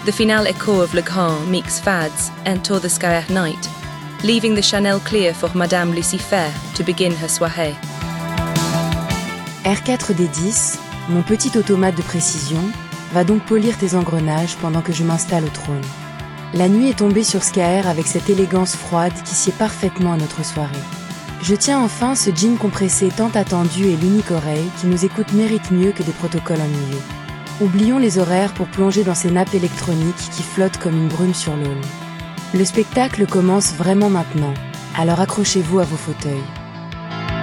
The final écho of Le Grand mix fads enter the sky at night, leaving the Chanel clear for Madame Lucifer to begin her soirée. R4D10, mon petit automate de précision, va donc polir tes engrenages pendant que je m'installe au trône. La nuit est tombée sur Skaer avec cette élégance froide qui sied parfaitement à notre soirée. Je tiens enfin ce jean compressé tant attendu et l'unique oreille qui nous écoute mérite mieux que des protocoles ennuyeux. Oublions les horaires pour plonger dans ces nappes électroniques qui flottent comme une brume sur l'aune. Le spectacle commence vraiment maintenant, alors accrochez-vous à vos fauteuils.